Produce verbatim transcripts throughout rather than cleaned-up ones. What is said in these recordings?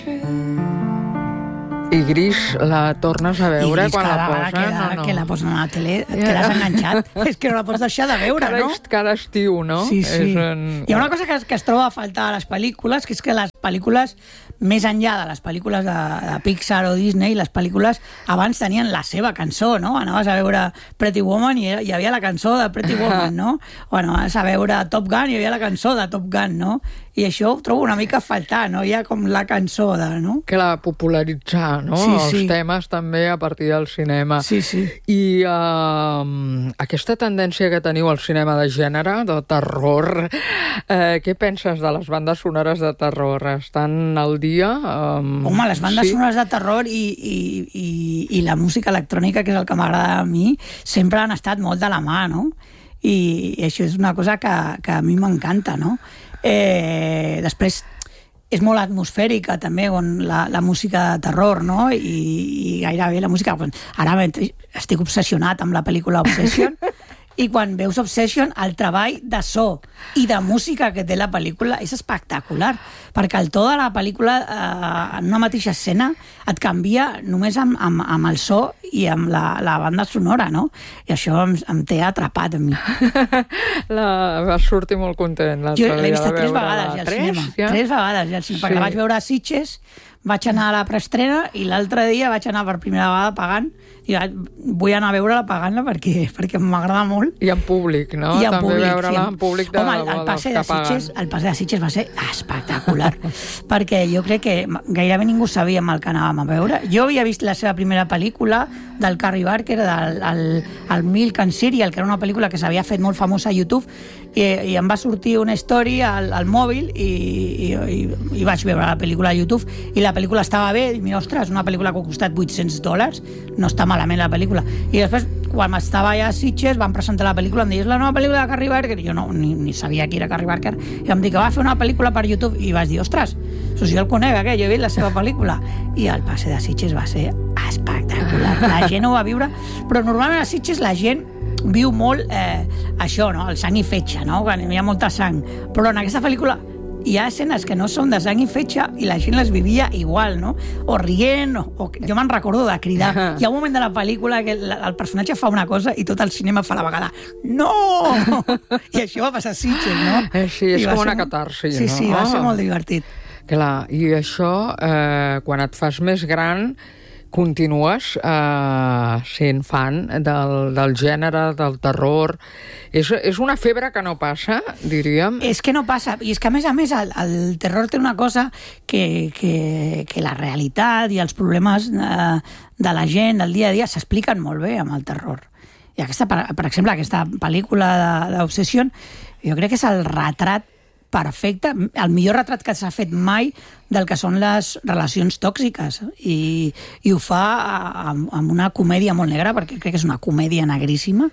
I Gris la tornes a veure quan la posen, que la, o no? que la posen a la tele, et quedes enganxat. És que no la pots deixar de veure, cada, no? Cada estiu, no? Sí, sí. És en... Hi ha una cosa que, que es troba a faltar a les pel·lícules, que és que les pel·lícules, més enllà de les pel·lícules de, de Pixar o Disney, les pel·lícules abans tenien la seva cançó, no? Anaves a veure Pretty Woman i hi havia la cançó de Pretty Woman, no? O anaves a veure Top Gun i hi havia la cançó de Top Gun, no? I això ho trobo una mica a faltar, no? Hi ha com la cançó de, no? Que la popularitzar, no? Sí, Els sí. temes també a partir del cinema. Sí, sí. I uh, aquesta tendència que teniu al cinema de gènere, de terror, eh, què penses de les bandes sonores de terror? Estan al dia? Um, Home, les bandes sí? sonores de terror i, i, i, i la música electrònica, que és el que m'agrada a mi, sempre han estat molt de la mà, no? I, i això és una cosa que, que a mi m'encanta, no? Eh, després és molt atmosfèrica també on la, la música de terror, no? I, i gairebé la música... Ara estic obsessionat amb la pel·lícula Obsession i quan veus Obsession, el treball de so i de música que té la pel·lícula és espectacular, perquè el to de la pel·lícula eh, en una mateixa escena et canvia només amb, amb, amb el so i amb la, la banda sonora, no? I això em, em té atrapat a mi. La, vas sortir molt content l'altre dia. Jo l'he vist de tres veure vegades la... ja al tres? cinema. Ja? Tres vegades ja al cinema, Sí. perquè la vaig veure a Sitges, vaig anar a la preestrena i l'altre dia vaig anar per primera vegada pagant i vull anar a veure-la pagant-la perquè, perquè m'agrada molt. I en públic, no? I en també públic, veure-la sí. en públic de, Home, el, el, passe de Sitges, el passe de Sitges va ser espectacular, perquè jo crec que gairebé ningú sabia el que anàvem a veure. Jo havia vist la seva primera pel·lícula del Carrie Barker, del el, el Milk and Cereal, que era una pel·lícula que s'havia fet molt famosa a YouTube, i, i em va sortir una història al, al mòbil i, i, i, i vaig veure la pel·lícula a YouTube i la pel·lícula estava bé, i mira, ostres, una pel·lícula que ha costat vuit-cents dòlars, no està malament la pel·lícula. I després, quan estava allà a Sitges, van presentar la pel·lícula, em deies, la nova pel·lícula de Carrie Barker, i jo no, ni, ni sabia qui era Carrie Barker, i em dic que va fer una pel·lícula per YouTube, i vas dir, ostres, si jo el conec, eh, jo he vist la seva pel·lícula. I el passe de Sitges va ser espectacular. La gent ho va viure, però normalment a Sitges la gent viu molt eh, això, no? El sang i fetge, no? Que hi ha molta sang. Però en aquesta pel·lícula hi ha escenes que no són de sang i fetge i la gent les vivia igual, no? O rient, o, o... jo me'n recordo de cridar. Hi ha un moment de la pel·lícula que el, el personatge fa una cosa i tot el cinema fa la vegada no! I això va passar a Sitges, no? Eh, sí, és I va com ser una molt... catarsi, sí, no? Sí, sí, va ser molt divertit. Clar, i això, eh, quan et fas més gran, continues eh, sent fan del, del gènere, del terror. És, és una febre que no passa, diríem. És que no passa, i és que a més a més el, el terror té una cosa que, que, que la realitat i els problemes eh, de la gent del dia a dia s'expliquen molt bé amb el terror. I aquesta, per, per exemple, aquesta pel·lícula d'Obsession, jo crec que és el retrat perfecte, el millor retrat que s'ha fet mai del que són les relacions tòxiques, i, i ho fa amb, amb una comèdia molt negra, perquè crec que és una comèdia negríssima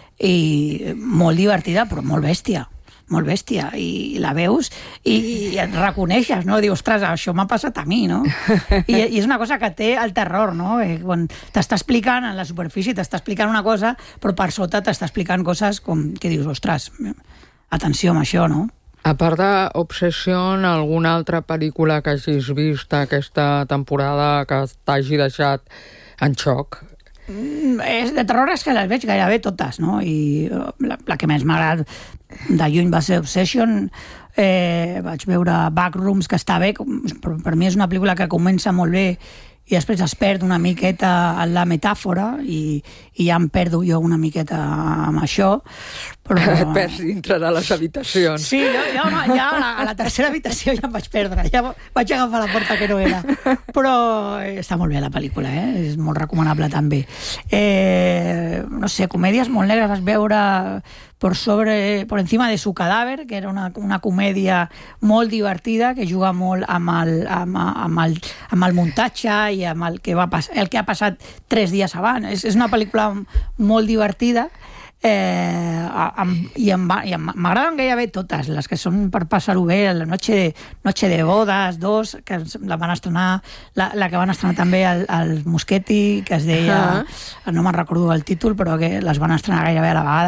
i molt divertida, però molt bèstia molt bèstia, i la veus i, i et reconeixes, no? Dius, ostres, això m'ha passat a mi, no? I, i és una cosa que té el terror, no? Eh, quan t'està explicant, en la superfície t'està explicant una cosa, però per sota t'està explicant coses com que dius, ostres, atenció amb això, no? A part d'Obsession, alguna altra pel·lícula que hagis vist aquesta temporada que t'hagi deixat en xoc? Mm, és, de terror és que les veig gairebé totes, no? I la, la que més m'ha agradat de lluny va ser Obsession. Eh, vaig veure Backrooms, que està bé, però per mi és una pel·lícula que comença molt bé i després es perd una miqueta en la metàfora i, i ja em perdo jo una miqueta amb això. Però... Perds dintre de les habitacions. Sí, jo, jo ja a la, a la tercera habitació ja em vaig perdre, ja vaig agafar la porta que no era. Però està molt bé la pel·lícula, eh? És molt recomanable també. Eh, no sé, comèdies molt negres vas veure por sobre, por encima de su cadàver, que era una, una comèdia molt divertida, que juga molt amb el, amb, amb el, amb el muntatge i amb el que, va pas, el que ha passat tres dies abans. És, és una pel·lícula molt divertida, eh, amb, i m'agraden gairebé totes, les que són per passar-ho bé, la Noche de, Noche de Bodas, dos, que la van estrenar, la, la que van estrenar també el, el Muschetti, que es deia, uh -huh. no me'n recordo el títol, però que les van estrenar gairebé a la vegada.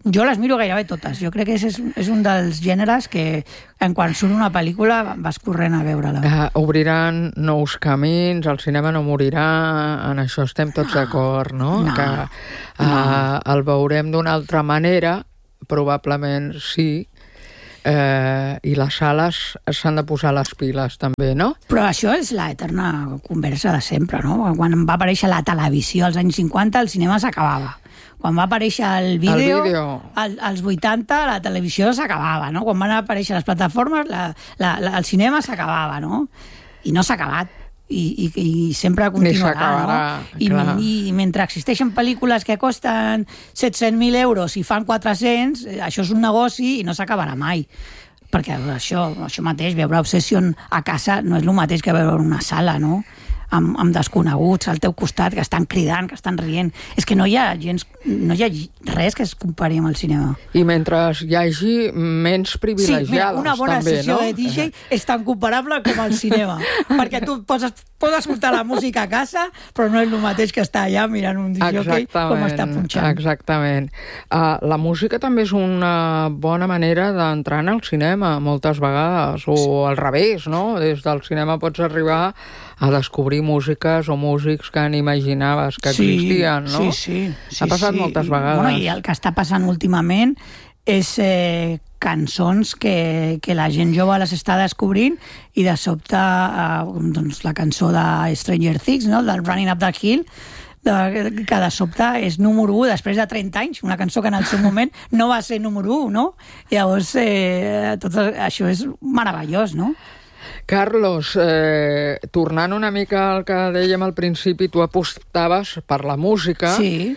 Jo les miro gairebé totes. Jo crec que és, és un dels gèneres que, en quan surt una pel·lícula, vas corrent a veure-la. Uh, obriran nous camins, el cinema no morirà, en això estem tots no. d'acord, no? No. Que uh, no. el veurem d'una altra manera, probablement sí, eh, i les sales s'han de posar les piles també, no? Però això és l'eterna conversa de sempre, no? Quan va aparèixer la televisió als anys cinquanta, el cinema s'acabava. Quan va aparèixer el vídeo, el vídeo. Al, als vuitanta la televisió s'acabava, no? Quan van aparèixer les plataformes, la, la, la, el cinema s'acabava, no? I no s'ha acabat. I, i, i sempre continuarà, no? I, i, I mentre existeixen pel·lícules que costen set-cents mil euros i fan quatre-cents, això és un negoci i no s'acabarà mai. Perquè això, això mateix, veure Obsession a casa no és el mateix que veure una sala, no? Amb, amb desconeguts al teu costat, que estan cridant, que estan rient. És que no hi ha gens, no hi ha res que es compari amb el cinema. I mentre hi hagi menys privilegiades, sí, mira, una bona també, sessió no? de D J és tan comparable com el cinema. Perquè tu pots, pots escoltar la música a casa, però no és el mateix que estar allà mirant un D J com està punxant. Exactament. Uh, la música també és una bona manera d'entrar en el cinema, moltes vegades, o al revés, no? Des del cinema pots arribar a descobrir músiques o músics que n'imaginaves que sí, existien, no? Sí, sí. sí ha passat sí. moltes vegades. Bueno, i el que està passant últimament és eh, cançons que, que la gent jove les està descobrint i de sobte eh, doncs, la cançó de Stranger Things, no? Del Running Up the Hill, de, que de sobte és número u després de trenta anys, una cançó que en el seu moment no va ser número u, no? Llavors, eh, tot això és meravellós, no? Carlos, eh, tornant una mica al que dèiem al principi, tu apostaves per la música sí.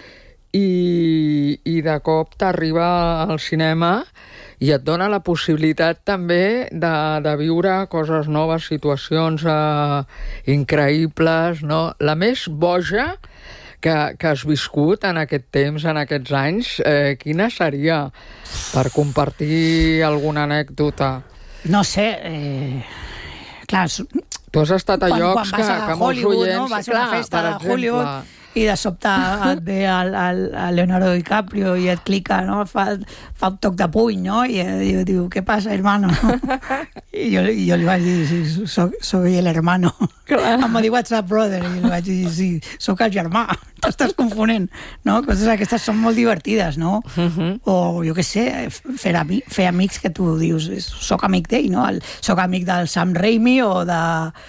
i, i de cop t'arriba al cinema i et dona la possibilitat també de, de viure coses noves, situacions eh, increïbles, no? La més boja que, que has viscut en aquest temps, en aquests anys, eh, quina seria per compartir alguna anècdota? No sé, eh... clar, tu has estat a quan, llocs quan que, que molts Hollywood, oients... no? Va ser una clar, festa de exemple. Hollywood i de sobte et ve el, el, el Leonardo DiCaprio i et clica, no? Fa, fa un toc de puny, no? I, i diu, què passa, hermano? I jo, i jo li vaig dir, sí, soc, soy el hermano. Clar. Em va dir, what's up, brother? I li vaig dir, sí, soc el germà. T'estàs confonent, no? Coses aquestes són molt divertides, no? Uh-huh. O, jo què sé, fer, ami, fer amics que tu dius, soc amic d'ell, no? El, soc amic del Sam Raimi o de...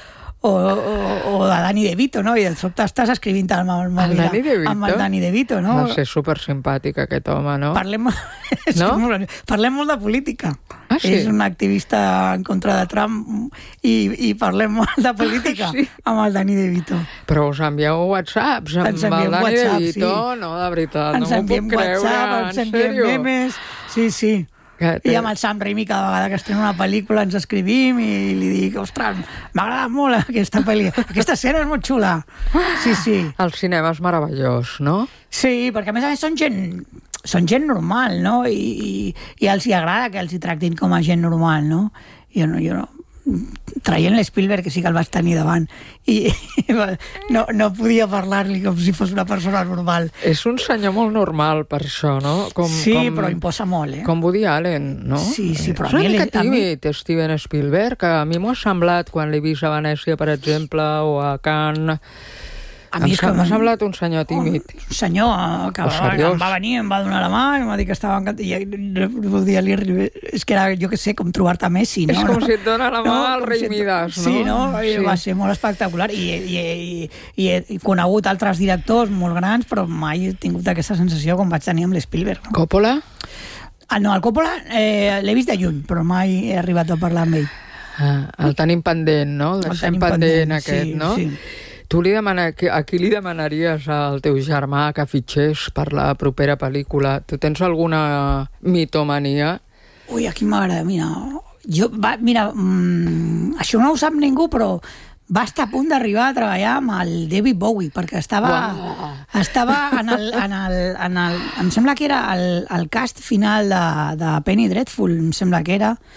O, o, o de Danny DeVito, no? I de sobte estàs escrivint amb el mòbil amb el Danny DeVito, no? Va ser supersimpàtic aquest home, no? Parlem, no? molt, parlem molt de política. Ah, sí? És un activista en contra de Trump i, i parlem molt de política sí. amb el Danny DeVito. Però us envieu whatsapps amb el Danny WhatsApp, DeVito? Sí. No, de veritat, ens no m'ho puc creure. WhatsApp, ens enviem memes, sí, sí. I amb el Sam Raimi cada vegada que estrena una pel·lícula ens escrivim i li dic, ostres, m'ha agradat molt aquesta pel·lícula, aquesta escena és molt xula. Sí, sí. El cinema és meravellós, no? Sí, perquè a més a més són gent, són gent normal, no? I, i, i els hi agrada que els hi tractin com a gent normal, no? Jo no, jo no. Traient l'Spielberg, que sí que el vaig tenir davant, i, i no, no podia parlar-li com si fos una persona normal. És un senyor molt normal per això, no? Com, sí, com, però imposa molt, eh? Com Woody Allen, no? Sí, sí, però és una mica a mi... tímid, Steven Spielberg, que a mi m'ho ha semblat quan l'he vist a Venècia, per exemple, o a Cannes. A mi em m'ha semblat un senyor tímid. Un senyor que va, em va venir, em va donar la mà, em va dir que estava encantat, i no podia dir... És que era, jo què sé, com trobar-te Messi, no? És com no? si et dona la mà no, al rei si Midas, no? Sí, no? Sí. Va ser molt espectacular, i, i, i, i he conegut altres directors molt grans, però mai he tingut aquesta sensació com vaig tenir amb l'Spielberg. No? Coppola? Ah, no, el Coppola eh, l'he vist de lluny, però mai he arribat a parlar amb ell. Ah, el tenim pendent, no? El deixem pendent, pendent aquest, sí, no? Sí. Tu li demana, a qui li demanaries al teu germà que fitxés per la propera pel·lícula? Tu tens alguna mitomania? Ui, a qui m'agrada, mira... Jo, va, mira, mmm, això no ho sap ningú, però va estar a punt d'arribar a treballar amb el David Bowie, perquè estava, wow. estava en, el, en, el, en el... Em sembla que era el, el cast final de, de Penny Dreadful, em sembla que era...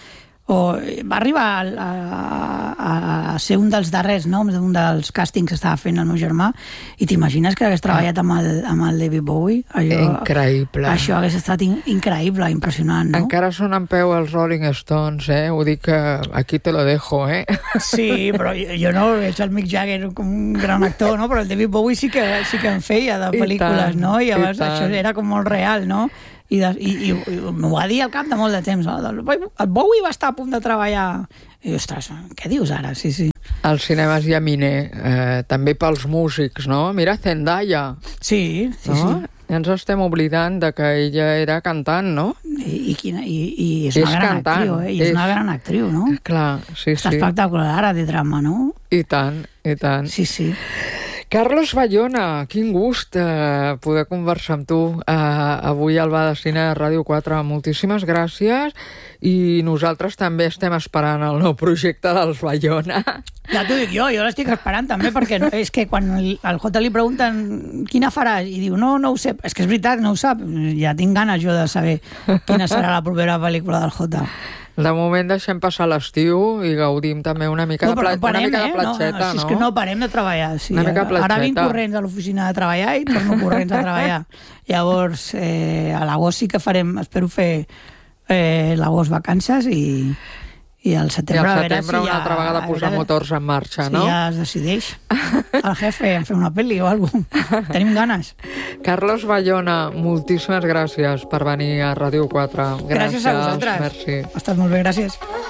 o va arribar a, a, a ser un dels darrers noms d'un dels càstings que estava fent el meu germà, i t'imagines que hagués treballat amb el, amb el David Bowie? Allò, increïble. Això hagués estat in, increïble, impressionant, no? Encara són en peu els Rolling Stones, eh? Ho dic que aquí te lo dejo, eh? Sí, però jo, jo no veig el Mick Jagger com un gran actor, no? Però el David Bowie sí que, sí que en feia de pel·lícules, no? I llavors això era com molt real, no? I, de, i, i, i m'ho va dir al cap de molt de temps, no? El Bowie va estar a punt de treballar. I, ostres, què dius ara? Sí, sí. El cinema és llaminer, eh, també pels músics, no? Mira, Zendaya. Sí, sí, no? sí. Ja ens estem oblidant de que ella era cantant, no? I, i, quina, i, i és, és una gran cantant, actriu, eh? I és, és una gran actriu, no? Clar, sí, Està sí. espectacular, ara de drama, no? I tant, i tant. Sí, sí. Carlos Bayona, quin gust eh, poder conversar amb tu eh, avui al Bar de Cine de Ràdio quatre. Moltíssimes gràcies, i nosaltres també estem esperant el nou projecte dels Bayona. Ja t'ho dic jo, jo l'estic esperant també, perquè no, és que quan el, al Jota li pregunten quina faràs, i diu no, no ho sé, és que és veritat, no ho sap, ja tinc ganes jo de saber quina serà la propera pel·lícula del Jota. De moment deixem passar l'estiu i gaudim també una mica, no, de, pla... parem, una mica eh? de platxeta, no? no? És que no parem de treballar. Sí. Una mica de platxeta. Ara vinc corrents a l'oficina de treballar i torno corrents a treballar. Llavors, eh, a l'agost sí que farem, espero fer eh, l'agost vacances, i, i al setembre, I al a veure setembre si una ja, altra vegada posar veure, motors en marxa, si no? Si ja es decideix el jefe en fer una pel·li o alguna cosa. Tenim ganes. Carlos Bayona, moltíssimes gràcies per venir a Ràdio quatre. Gràcies, gràcies a vosaltres. Merci. Ha estat molt bé, gràcies.